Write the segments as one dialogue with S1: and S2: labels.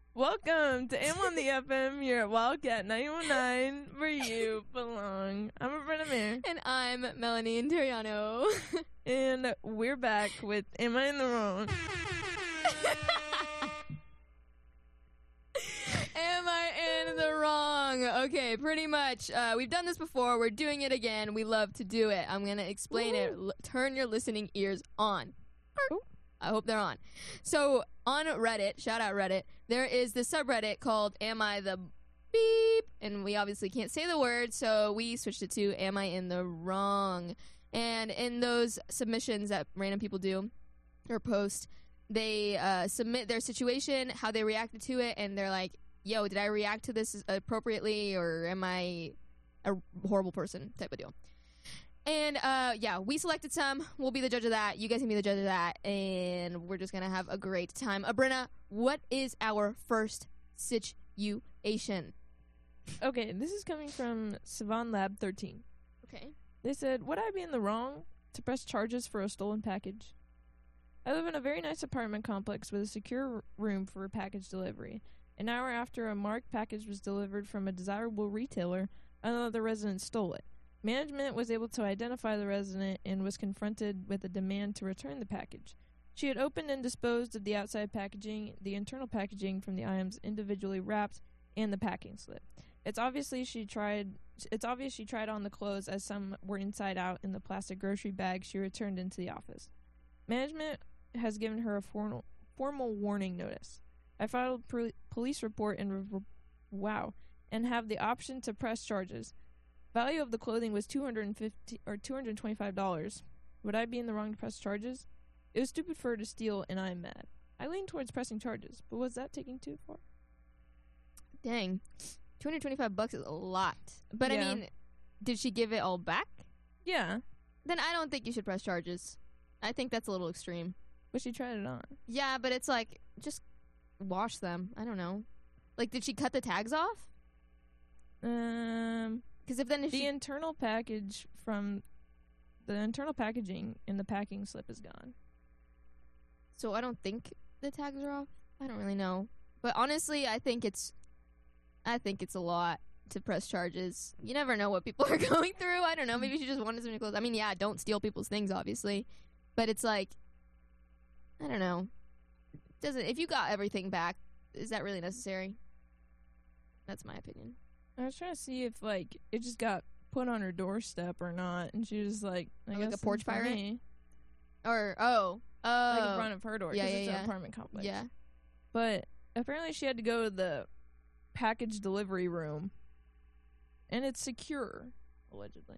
S1: Welcome to Am on the FM here at Wildcat 919, where you belong. I'm Brenna Mayer.
S2: And I'm Melanie Interiano.
S1: And we're back with Am I in the Wrong?
S2: Am I in the wrong? Okay, pretty much. We've done this before. We're doing it again. We love to do it. I'm going to explain it. Turn your listening ears on.
S1: Ooh.
S2: I hope they're on. So, on Reddit, shout out Reddit, there is this subreddit called Am I the Beep? And we obviously can't say the word, so we switched it to Am I in the Wrong? And in those submissions that random people do or post, they submit their situation, how they reacted to it, and they're like, yo, did I react to this appropriately, or am I a horrible person type of deal. And, yeah, we selected some. We'll be the judge of that. You guys can be the judge of that. And we're just going to have a great time. Brenna, what is our first situation?
S1: Okay, this is coming from Savon Lab 13.
S2: Okay.
S1: They said, would I be in the wrong to press charges for a stolen package? I live in a very nice apartment complex with a secure room for package delivery. An hour after a marked package was delivered from a desirable retailer, another resident stole it. Management was able to identify the resident and was confronted with a demand to return the package. She had opened and disposed of the outside packaging, the internal packaging from the items individually wrapped, and the packing slip. It's obvious she tried on the clothes as some were inside out in the plastic grocery bag she returned into the office. Management has given her a formal warning notice. I filed a police report and have the option to press charges. Value of the clothing was $225. Would I be in the wrong to press charges? It was stupid for her to steal, and I am mad. I lean towards pressing charges, but was that taking too far?
S2: Dang. $225 is a lot. But,
S1: Yeah.
S2: I mean, did she give it all back?
S1: Yeah,
S2: Then I don't think you should press charges. I think that's a little extreme.
S1: but she tried it on.
S2: Yeah, but it's like, just wash them. I don't know. Like, did she cut the tags off? Because if then if
S1: The internal package from the internal packaging in the packing slip is gone.
S2: So I don't think the tags are off. I don't really know. But honestly, I think it's a lot to press charges. You never know what people are going through. I don't know. Maybe she just wanted some new clothes. I mean, yeah, don't steal people's things, obviously. But it's like, I don't know. If you got everything back, is that really necessary? That's my opinion.
S1: I was trying to see if, like, it just got put on her doorstep or not, and she was like, I
S2: Or
S1: guess
S2: like a porch
S1: it's for
S2: pirate?
S1: me.
S2: Like
S1: Like in front of her door, because it's an apartment complex.
S2: Yeah.
S1: But apparently she had to go to the package delivery room, and it's secure, allegedly.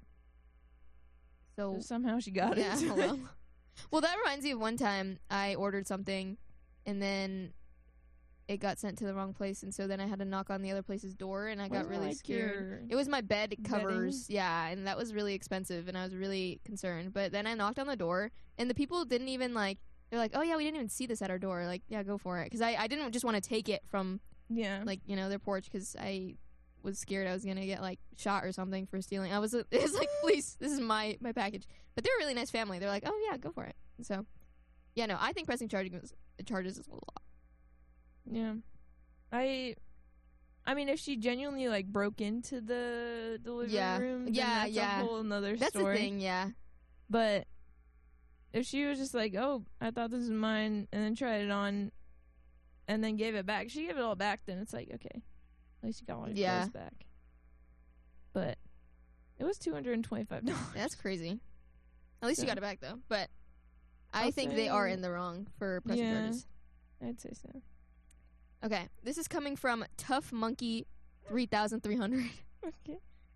S2: So
S1: Somehow she got
S2: yeah,
S1: into
S2: well.
S1: it.
S2: Well, that reminds me of one time I ordered something, and then it got sent to the wrong place, and so then I had to knock on the other place's door, and I got
S1: Wasn't
S2: really
S1: like
S2: scared. It was my bed covers,
S1: bedding?
S2: yeah, and that was really expensive, and I was really concerned. But then I knocked on the door, and the people didn't even, like, they're like, oh, yeah, we didn't even see this at our door. Like, yeah, go for it. Because I didn't just want to take it from,
S1: Yeah.
S2: like, you know, their porch, because I was scared I was going to get, like, shot or something for stealing. It was like, please, this is my package. But they're a really nice family. They're like, oh, yeah, go for it. So, yeah, no, I think pressing charges is a lot.
S1: Yeah. I mean, if she genuinely, like, broke into the delivery room, then
S2: Yeah,
S1: that's
S2: yeah.
S1: a whole nother
S2: That's
S1: story.
S2: the thing, yeah.
S1: But if she was just like, oh, I thought this was mine, and then tried it on, and then gave it back, she gave it all back, then it's like, okay, at least you got all your
S2: Yeah.
S1: clothes back. But it was $225.
S2: That's crazy. At least you
S1: So-
S2: got it back, though. But I
S1: I'll
S2: think they are
S1: say-
S2: in the wrong for pressing
S1: Yeah.
S2: charges.
S1: I'd say so.
S2: Okay, this is coming from Tough Monkey 3300.
S1: Okay.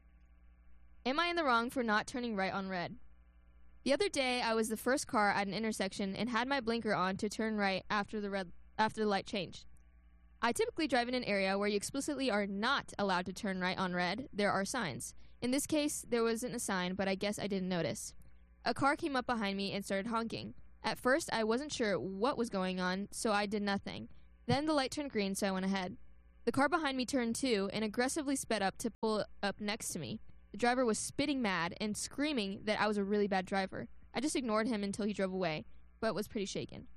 S2: Am I in the wrong for not turning right on red? The other day, I was the first car at an intersection and had my blinker on to turn right after the light changed. I typically drive in an area where you explicitly are not allowed to turn right on red. There are signs. In this case, there wasn't a sign, but I guess I didn't notice. A car came up behind me and started honking. At first, I wasn't sure what was going on, so I did nothing. Then the light turned green, so I went ahead. The car behind me turned too and aggressively sped up to pull up next to me. The driver was spitting mad and screaming that I was a really bad driver. I just ignored him until he drove away, but was pretty shaken.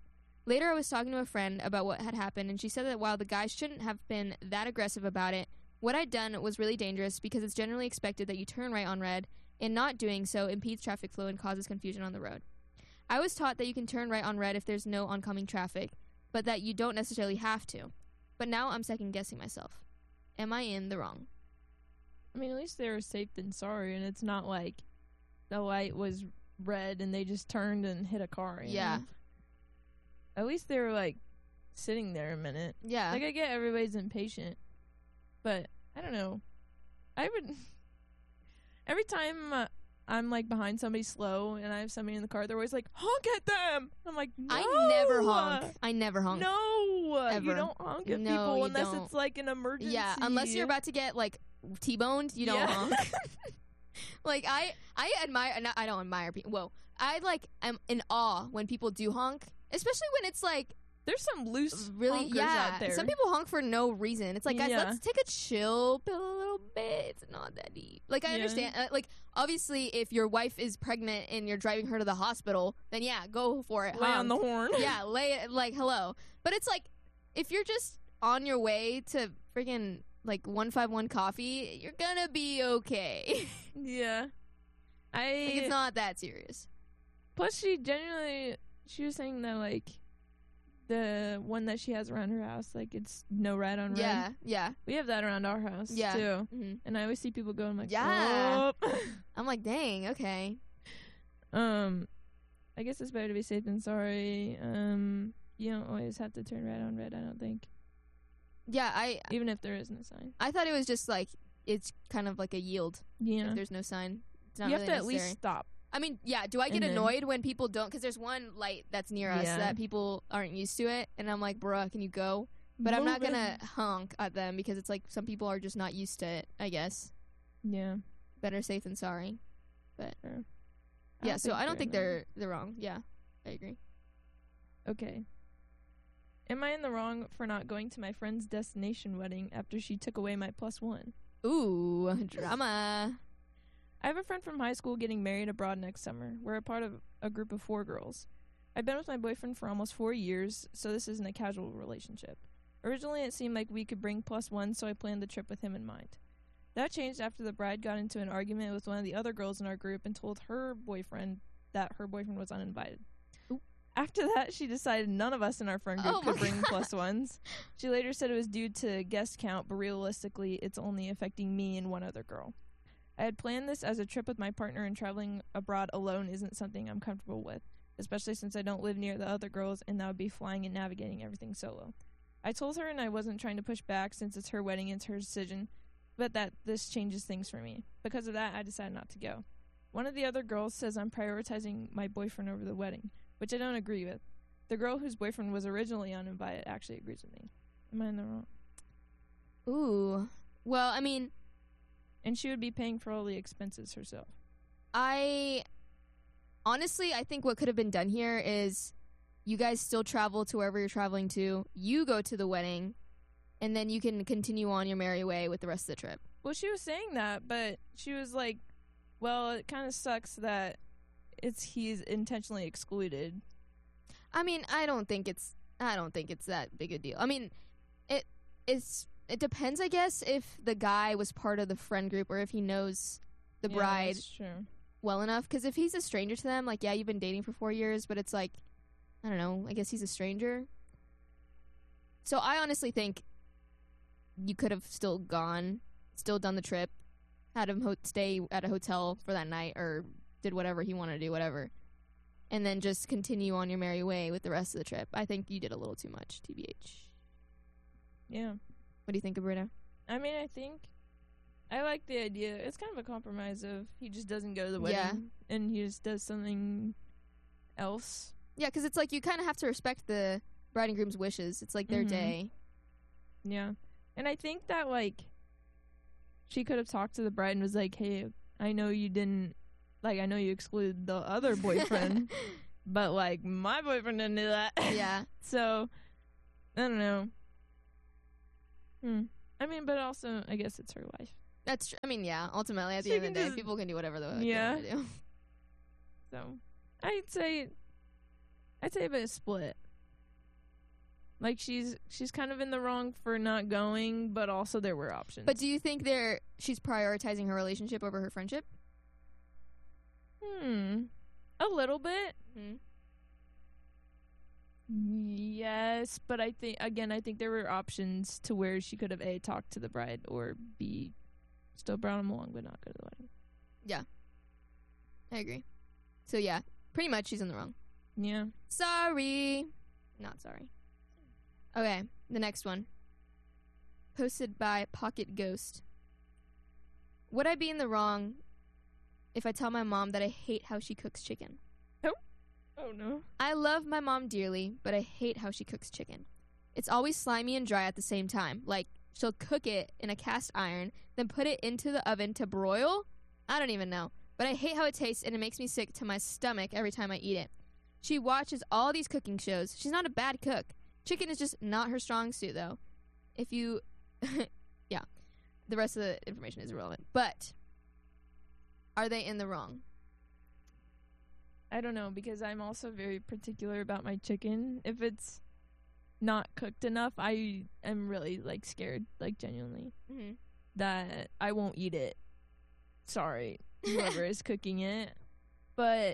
S2: Later, I was talking to a friend about what had happened, and she said that while the guy shouldn't have been that aggressive about it, what I'd done was really dangerous because it's generally expected that you turn right on red, and not doing so impedes traffic flow and causes confusion on the road. I was taught that you can turn right on red if there's no oncoming traffic, but that you don't necessarily have to. But now I'm second-guessing myself. Am I in the wrong?
S1: I mean, at least they were safe than sorry, and it's not like the light was red and they just turned and hit a car. You know? At least they were, like, sitting there a minute.
S2: Yeah.
S1: Like, I get everybody's impatient, but I don't know. I would... Every time I'm, like, behind somebody slow and I have somebody in the car, they're always like, honk at them! I'm like, no!
S2: I never honk.
S1: No!
S2: Ever.
S1: You don't honk at
S2: No,
S1: people
S2: you
S1: unless
S2: don't.
S1: it's, like, an emergency.
S2: Yeah, unless you're about to get, like, T-boned, you don't honk. Like, I admire... No, I don't admire people. Whoa. I, like, am in awe when people do honk, especially when it's, like...
S1: There's some loose
S2: Really,
S1: honkers out there.
S2: Some people honk for no reason. It's like, guys,
S1: Yeah.
S2: let's take a chill pill a little bit. It's not that deep. Like, I
S1: Yeah.
S2: understand. Like, obviously, if your wife is pregnant and you're driving her to the hospital, then yeah, go for it.
S1: lay on
S2: honk.
S1: the horn.
S2: Yeah, lay it, like, hello. But it's like, if you're just on your way to friggin', like, 151 coffee, you're gonna be okay.
S1: Yeah.
S2: Like, it's not that serious.
S1: Plus, she was saying that, like, the one that she has around her house, like, it's no red on red.
S2: Yeah, yeah.
S1: We have that around our house,
S2: Yeah.
S1: too.
S2: hmm
S1: And I always see people go, I'm like,
S2: Yeah.
S1: oh.
S2: I'm like, dang, okay.
S1: I guess it's better to be safe than sorry. You don't always have to turn red on red, I don't think.
S2: Yeah,
S1: Even if there isn't a sign.
S2: I thought it was just like it's kind of like a yield
S1: Yeah.
S2: if there's no sign. It's not
S1: You
S2: really
S1: have to at
S2: necessary.
S1: least stop.
S2: I mean, yeah. Do I get
S1: And then-
S2: annoyed when people don't? Because there's one light that's near us
S1: Yeah.
S2: that people aren't used to it, and I'm like, bruh, can you go? But I'm not gonna honk at them because it's like some people are just not used to it. I guess
S1: Yeah.
S2: better safe than sorry.
S1: Sure.
S2: Yeah. So I don't think
S1: they're
S2: they're wrong. Yeah, I agree.
S1: Okay. Am I in the wrong for not going to my friend's destination wedding after she took away my +1?
S2: Ooh, drama.
S1: I have a friend from high school getting married abroad next summer. We're a part of a group of 4 girls. I've been with my boyfriend for almost 4 years, so this isn't a casual relationship. Originally, it seemed like we could bring +1, so I planned the trip with him in mind. That changed after the bride got into an argument with one of the other girls in our group and told her boyfriend that her boyfriend was uninvited.
S2: Ooh.
S1: After that, she decided none of us in our friend group
S2: Oh my
S1: could bring
S2: God.
S1: +1s. She later said it was due to guest count, but realistically, it's only affecting me and one other girl. I had planned this as a trip with my partner, and traveling abroad alone isn't something I'm comfortable with, especially since I don't live near the other girls and that would be flying and navigating everything solo. I told her, and I wasn't trying to push back since it's her wedding and it's her decision, but that this changes things for me. Because of that, I decided not to go. One of the other girls says I'm prioritizing my boyfriend over the wedding, which I don't agree with. The girl whose boyfriend was originally uninvited actually agrees with me. Am I in the wrong?
S2: Ooh. Well, I mean,
S1: And she would be paying for all the expenses herself.
S2: I think what could have been done here is you guys still travel to wherever you're traveling to. You go to the wedding, and then you can continue on your merry way with the rest of the trip.
S1: Well, she was saying that, but she was like, well, it kind of sucks that he's intentionally excluded.
S2: I mean, I don't think it's that big a deal. I mean, it depends, I guess, if the guy was part of the friend group or if he knows the bride
S1: That's true.
S2: well enough. Because if he's a stranger to them, like, yeah, you've been dating for 4 years, but it's like, I don't know, I guess he's a stranger. So I honestly think you could have still done the trip, had him stay at a hotel for that night, or did whatever he wanted to do, whatever, and then just continue on your merry way with the rest of the trip. I think you did a little too much, TBH.
S1: Yeah.
S2: What do you think, Sabrina?
S1: I mean, I like the idea. It's kind of a compromise of he just doesn't go to the wedding
S2: Yeah.
S1: and he just does something else.
S2: Yeah, because it's like you kind of have to respect the bride and groom's wishes. It's like their
S1: Mhm.
S2: day.
S1: Yeah. And I think that, like, she could have talked to the bride and was like, hey, I know you didn't, like, I know you excluded the other boyfriend, but, like, my boyfriend didn't do that.
S2: Yeah.
S1: So, I don't know. I mean, but also, I guess it's her life.
S2: That's true. I mean, yeah, ultimately, at the
S1: She
S2: end of the
S1: can
S2: day,
S1: just-
S2: people can do whatever they
S1: Yeah.
S2: want to do.
S1: So, I'd say a bit split. Like she's kind of in the wrong for not going, but also there were options.
S2: But do you think she's prioritizing her relationship over her friendship?
S1: A little bit.
S2: Mm-hmm.
S1: Yes, but I think there were options to where she could have A, talked to the bride, or B, still brought him along but not go to the wedding.
S2: Yeah. I agree. So yeah, pretty much she's in the wrong.
S1: Yeah.
S2: Sorry. Not sorry. Okay, the next one. Posted by Pocket Ghost. Would I be in the wrong if I tell my mom that I hate how she cooks chicken?
S1: Oh no.
S2: I love my mom dearly, but I hate how she cooks chicken. It's always slimy and dry at the same time. Like, she'll cook it in a cast iron, then put it into the oven to broil? I don't even know. But I hate how it tastes, and it makes me sick to my stomach every time I eat it. She watches all these cooking shows. She's not a bad cook. Chicken is just not her strong suit, though. If you... yeah. The rest of the information is irrelevant. But, are they in the wrong?
S1: I don't know, because I'm also very particular about my chicken. If it's not cooked enough, I am really, like, scared, like, genuinely, that I won't eat it. Sorry, whoever is cooking it. But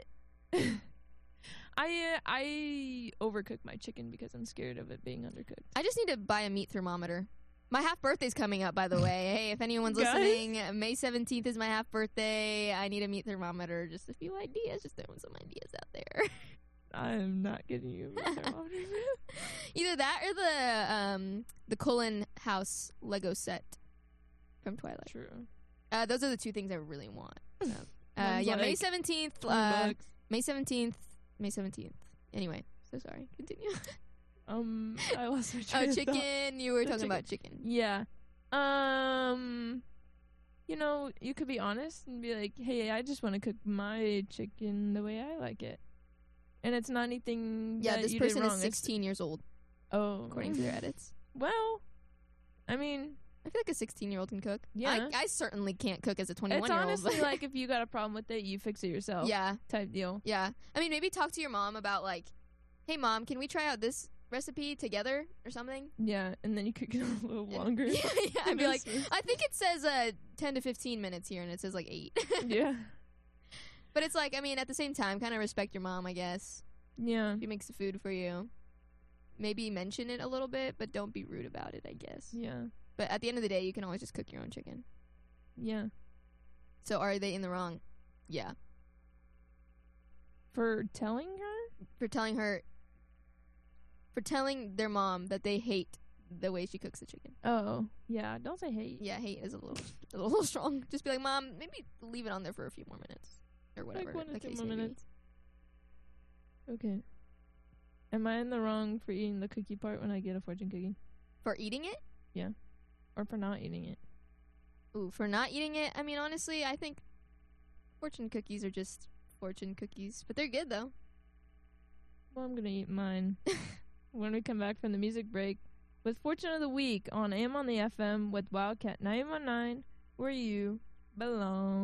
S1: I overcook my chicken because I'm scared of it being undercooked.
S2: I just need to buy a meat thermometer. My half birthday's coming up, by the way. Hey, if anyone's
S1: Guys?
S2: listening, May 17th is my half birthday. I need a meat thermometer. Just a few ideas. Just throwing some ideas out there.
S1: I'm not getting you a meat thermometer.
S2: Either that or the Cullen House Lego set from Twilight.
S1: True.
S2: Those are the two things I really want. So,
S1: One's
S2: yeah,
S1: like
S2: May 17th.
S1: $20.
S2: May 17th. May 17th. Anyway, so sorry. Continue.
S1: I lost my train
S2: Oh,
S1: of thought.
S2: chicken. You were talking
S1: chicken.
S2: about chicken.
S1: Yeah. You know, you could be honest and be like, hey, I just want to cook my chicken the way I like it. And it's not anything
S2: Yeah,
S1: that
S2: this
S1: you
S2: person
S1: did
S2: is
S1: wrong.
S2: 16 years old, according to their edits.
S1: Well, I mean,
S2: I feel like a 16-year-old can cook.
S1: Yeah.
S2: I certainly can't cook as a
S1: it's
S2: 21-year-old.
S1: honestly like if you got a problem with it, you fix it yourself.
S2: Yeah,
S1: Type deal.
S2: yeah. I mean, maybe talk to your mom about, like, hey, Mom, can we try out this recipe together or something?
S1: Yeah, and then you cook it a little longer.
S2: Yeah, I'd be like, I think it says 10 to 15 minutes here, and it says, like, 8.
S1: Yeah.
S2: But it's like, I mean, at the same time, kind of respect your mom, I guess.
S1: Yeah.
S2: She makes the food for you. Maybe mention it a little bit, but don't be rude about it, I guess.
S1: Yeah.
S2: But at the end of the day, you can always just cook your own chicken.
S1: Yeah.
S2: So are they in the wrong? Yeah.
S1: For telling her?
S2: For telling their mom that they hate the way she cooks the chicken.
S1: Oh. Yeah, don't say hate.
S2: Yeah, hate is a little strong. Just be like, Mom, maybe leave it on there for a few more minutes. Or whatever.
S1: Like 1
S2: the
S1: to 2
S2: case
S1: more
S2: may be.
S1: minutes. Okay. Am I in the wrong for eating the cookie part when I get a fortune cookie?
S2: For eating it?
S1: Or for not eating it?
S2: Ooh, for not eating it? I mean, honestly, I think fortune cookies are just fortune cookies. But they're good, though.
S1: Well, I'm gonna eat mine when we come back from the music break with Fortune of the Week on AM on the FM with Wildcat 919, where you belong.